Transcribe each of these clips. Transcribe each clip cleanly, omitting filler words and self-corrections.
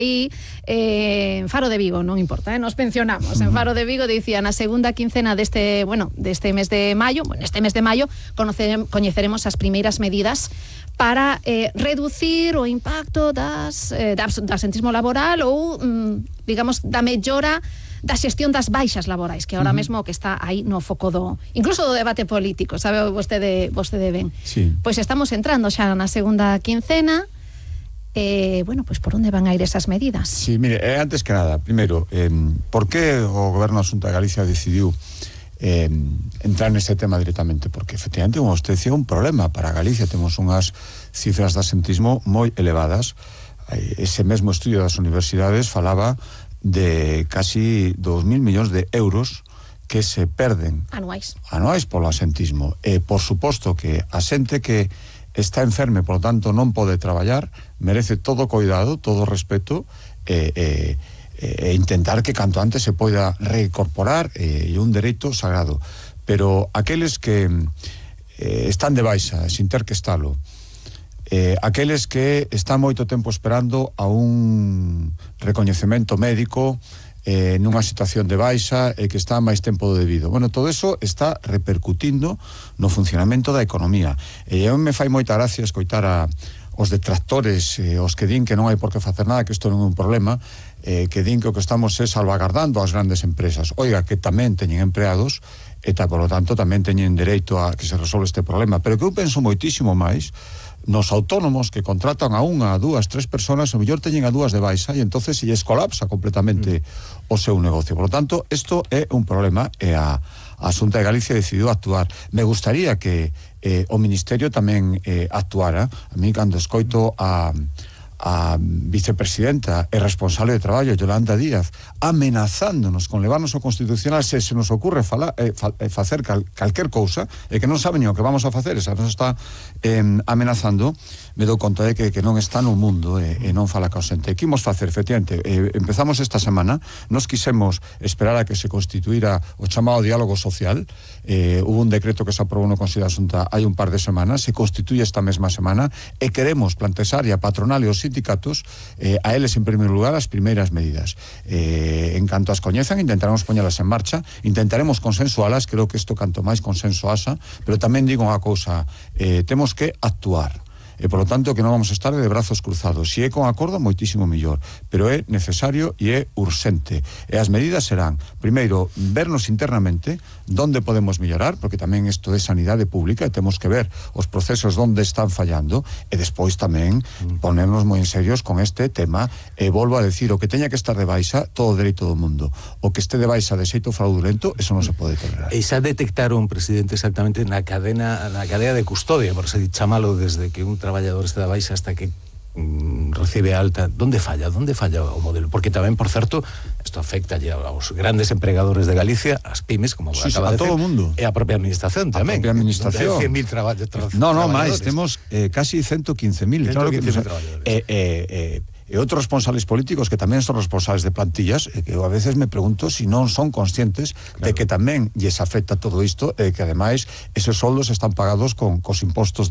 E en Faro de Vigo, non importa, nos pensionamos. En Faro de Vigo dicía, na segunda quincena deste mes de maio, coñeceremos as primeiras medidas para reducir o impacto do absentismo laboral ou, digamos, da mellora da xestión das baixas laborais, que ahora mesmo que está aí no foco incluso do debate político, sabe vostede ben. Sí. Pois estamos entrando xa na segunda quincena. Pues por onde van a ir esas medidas? Sí, mire, antes que nada, primeiro, por que o Goberno da Xunta de Galicia decidiu entrar neste tema directamente? Porque efectivamente, como usted decía, un problema para Galicia. Temos unhas cifras de absentismo moi elevadas. Ese mesmo estudio das universidades falaba de casi 2.000 millóns de euros que se perden anuais polo absentismo. Por suposto que a xente que está enferme, por lo tanto non pode traballar, merece todo cuidado, todo respeto, e intentar que canto antes se poida reincorporar, e un dereito sagrado. Pero aqueles que están de baixa sin ter que estalo, aqueles que están moito tempo esperando a un recoñecemento médico, nunha situación de baixa e que está máis tempo do debido. Bueno, todo eso está repercutindo no funcionamento da economía. E eu me fai moita gracia escoitar os detractores, os que din que non hai por que facer nada, que isto non é un problema, que din que o que estamos é salvagardando as grandes empresas. Oiga, que tamén teñen empleados e, por lo tanto, tamén teñen dereito a que se resolve este problema. Pero que eu penso moitísimo máis nos autónomos que contratan a unha, a dúas, tres personas, o mellor teñen a dúas de baixa e entonces se lles colapsa completamente o seu negocio. Por lo tanto, isto é un problema e a Xunta de Galicia decidiu actuar. Me gustaría que o Ministerio tamén actuara. A mí, cando escoito a vicepresidenta e responsable de traballo, Yolanda Díaz, amenazándonos con levarnos ao Constitucional se nos ocurre facer calquer cousa, e que non sabe ni o que vamos a facer, esa nos está amenazando, me dou conta de que non está no mundo e non fala ca xente. Que imos facer, efectivamente, empezamos esta semana, nos quisemos esperar a que se constituíra o chamado diálogo social, hubo un decreto que se aprobou no Consello da Xunta hai un par de semanas, se constituye esta mesma semana, e queremos plantexar a patronal e os sindicatos a eles en primeiro lugar as primeiras medidas. En canto as coñezan, intentaremos poñelas en marcha, intentaremos consensualas. Creo que isto canto máis consenso haxa, pero tamén digo unha cousa, temos que actuar. E, por lo tanto, que non vamos a estar de brazos cruzados. Se é con acordo, moitísimo mellor, pero é necesario e é urxente. E as medidas serán, primeiro, vernos internamente donde podemos mellorar, porque tamén isto é sanidade pública e temos que ver os procesos donde están fallando, e despois tamén ponernos moi en serios con este tema. E volvo a decir, o que teña que estar de baixa, todo o dereito do mundo. O que este de baixa de xeito fraudulento, eso non se pode tolerar. E xa detectaron, presidente, exactamente na cadea de custodia, por se chamalo, desde que un traballador está de baixa hasta que recibe alta, ¿dónde falla o modelo? Porque tamén, por certo, isto afecta aos grandes empregadores de Galicia, as pymes, como acaba de decir, todo o mundo, e a propia administración tamén. A propia administración. 100.000 traballadores. No, máis, temos casi 115.000. Claro que traballadores. E outros responsables políticos que tamén son responsables de plantillas, que eu a veces me pregunto se non son conscientes de que tamén lles afecta todo isto, e que ademais esos soldos están pagados cos impostos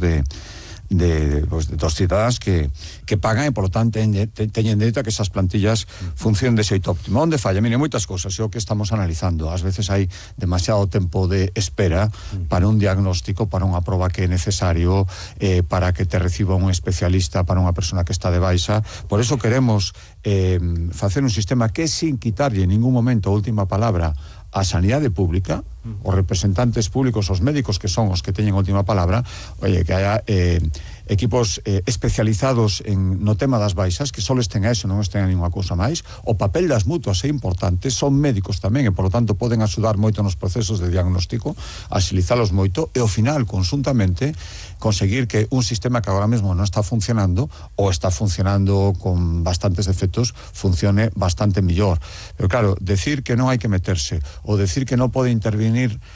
dos cidadáns que pagan, e, por lo tanto, teñen dereito a que esas plantillas funcionen de xeito óptimo. Onde falla? Mire, moitas cousas, é o que estamos analizando. Ás veces hai demasiado tempo de espera para un diagnóstico, para unha proba que é necesario, para que te reciba un especialista, para unha persona que está de baixa. Por eso queremos facer un sistema que, sin quitarlle en ningún momento a última palabra a sanidade pública, os representantes públicos, os médicos que son os que teñen a última palabra, que haya equipos especializados no tema das baixas, que só estén a eso, non estén a ninguna cousa máis. O papel das mutuas é importante, son médicos tamén, e, por lo tanto, poden axudar moito nos procesos de diagnóstico, axilizalos moito, e, ao final, conjuntamente, conseguir que un sistema que agora mesmo non está funcionando, ou está funcionando con bastantes defectos, funcione bastante millor. Pero, claro, decir que non hai que meterse, ou decir que non pode intervir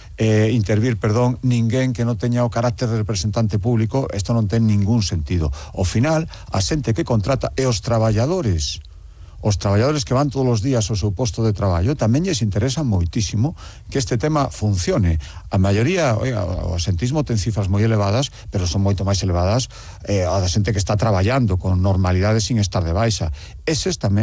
ninguén que non teña o carácter de representante público, isto non ten ningún sentido. Ao final, a xente que contrata e os traballadores que van todos os días ao seu posto de traballo, tamén lles interesa moitísimo que este tema funcione. A maioría, o absentismo ten cifras moi elevadas, pero son moito máis elevadas a da xente que está traballando con normalidade sin estar de baixa. Eses tamén